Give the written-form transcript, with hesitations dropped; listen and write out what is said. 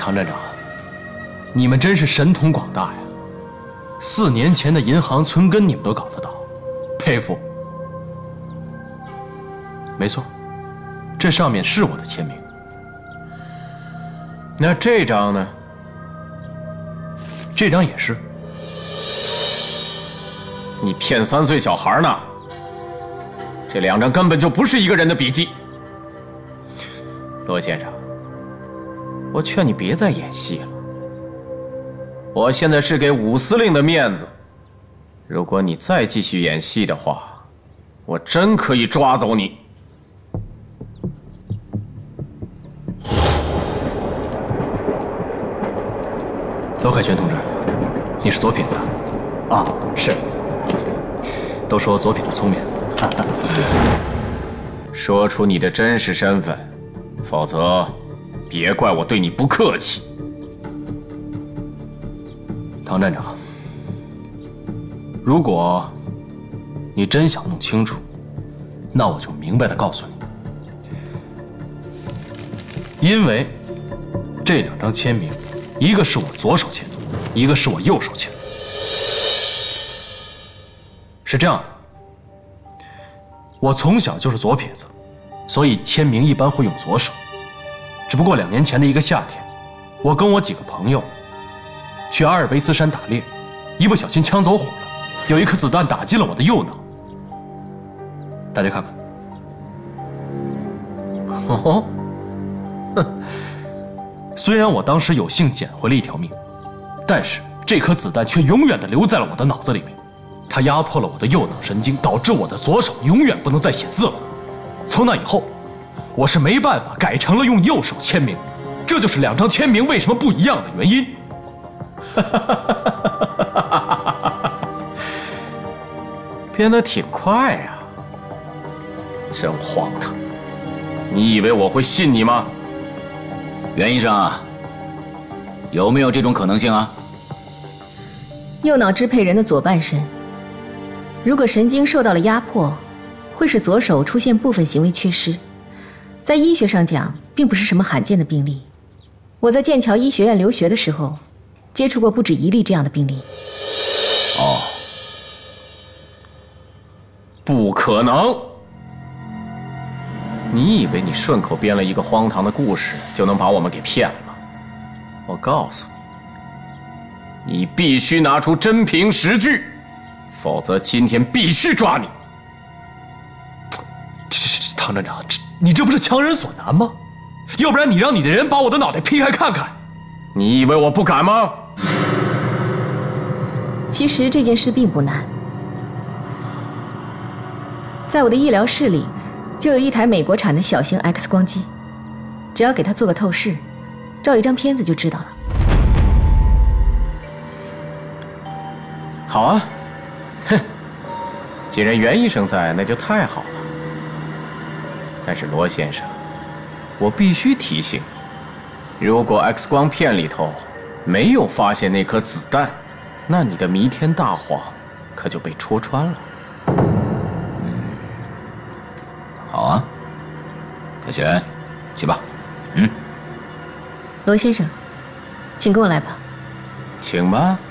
唐站长，你们真是神通广大呀！4年前的银行存根你们都搞得到，佩服。没错，这上面是我的签名。 那这张呢？ 这张也是。 你骗3岁小孩呢？这2张根本就不是一个人的笔记。罗先生，我劝你别再演戏了。我现在是给武司令的面子，如果你再继续演戏的话，我真可以抓走你。 罗凯旋同志，你是左撇子啊？是。 都说左撇子聪明， 说出你的真实身份，否则别怪我对你不客气。 唐站长，如果你真想弄清楚，那我就明白地告诉你，因为这2张签名，一个是我左手签的，一个是我右手签的。是这样的，我从小就是左撇子，所以签名一般会用左手。只不过2年前的一个夏天，我跟我几个朋友去阿尔卑斯山打猎，一不小心枪走火了，有一颗子弹打进了我的右脑。大家看看。哦，哼，虽然我当时有幸捡回了1条命，但是这颗子弹却永远地留在了我的脑子里面。它压迫了我的右脑神经，导致我的左手永远不能再写字了。从那以后，我是没办法改成了用右手签名，这就是2张签名为什么不一样的原因。 编得挺快呀，真荒唐！你以为我会信你吗？ 袁医生啊，有没有这种可能性啊？ 右脑支配人的左半身，如果神经受到了压迫，会使左手出现部分行为缺失。在医学上讲，并不是什么罕见的病例。我在剑桥医学院留学的时候，接触过不止1例这样的病例。 哦， 不可能！你以为你顺口编了一个荒唐的故事，就能把我们给骗了？我告诉你，你必须拿出真凭实据，否则今天必须抓你。 唐站长，你这不是强人所难吗？要不然你让你的人把我的脑袋劈开看看。 你以为我不敢吗？ 其实这件事并不难，在我的医疗室里就有一台美国产的小型 X 光机，只要给它做个透视，照一张片子就知道了。 好啊，哼，既然袁医生在，那就太好了。但是罗先生，我必须提醒你，如果 X 光片里头没有发现那颗子弹，那你的弥天大谎可就被戳穿了。 好啊，凯旋，去吧。 罗先生，请跟我来吧。 请吧。